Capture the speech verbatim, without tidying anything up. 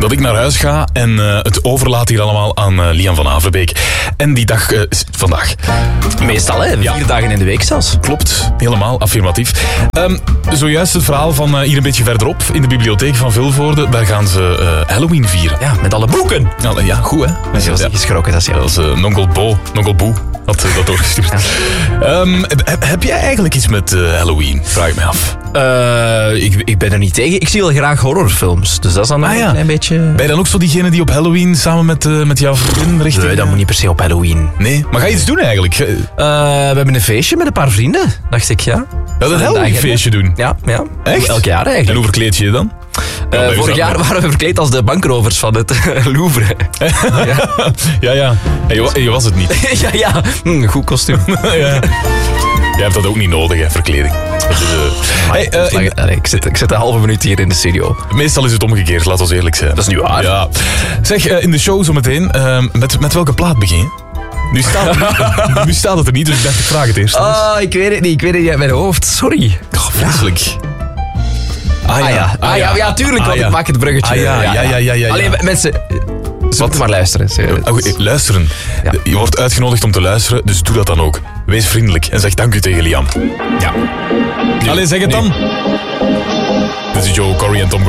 dat ik naar huis ga en uh, het overlaat hier allemaal aan uh, Lian van Averbeek. En die dag uh, is vandaag. Meestal, hè? Vier Ja. dagen in de week zelfs. Klopt, helemaal affirmatief. Um, zojuist het verhaal van uh, hier een beetje verderop, in de bibliotheek van Vilvoorde. Daar gaan ze uh, Halloween vieren. Ja, met alle boeken. Ja, ja goed hè. Mensen was Ja. niet geschrokken, dat is Dat jou. is uh, Nonkel Bo, Nonkel Boe had uh, dat doorgestuurd. Um, heb, heb jij eigenlijk iets met uh, Halloween? Vraag ik me af. Uh, ik, ik ben er niet tegen. Ik zie wel graag horrorfilms. Dus dat is dan Ah, nog ja. een klein beetje... Ben je dan ook zo diegene die op Halloween samen met, uh, met jouw vriendin richting... Nee, dat moet niet per se op Halloween. Nee, maar ga je iets doen eigenlijk? Uh, we hebben een feestje met een paar vrienden, dacht ik, ja. Ja, een Halloween feestje doen. Ja, ja. Echt? Elk jaar En eigenlijk. hoe verkleed je je dan? Uh, Ja, vorig jaar waren we verkleed als de bankrovers van het Louvre. ja, ja. ja. En je, wa- je was het niet. ja, ja. Hm, goed kostuum. ja. Jij hebt dat ook niet nodig, hè, verkleding. Dus, uh, hey, uh, in- Allee, ik, zit, ik zit een halve minuut hier in de studio. meestal is het omgekeerd, laten we eerlijk zijn. Dat is niet waar. Ja. Zeg, uh, in de show zometeen, uh, met, met welke plaat begin je? Nu staat, het, nu staat het er niet, dus ik dacht, ik vraag het eerst. Ah, ik weet het niet. Ik weet het niet uit mijn hoofd. Sorry. Oh, vreselijk. Ah ja, ah, ja, ja, tuurlijk, Ah, want ja. ik maak het bruggetje. Ah, ja, ja, ja, ja, ja. Alleen mensen, ze moeten maar luisteren. Ze- Oh, eh, luisteren. Ja. Je wordt uitgenodigd om te luisteren, dus doe dat dan ook. Wees vriendelijk en zeg dank u tegen Liam. Ja. Allee, zeg het dan. Dit is Joe, Corey en Tom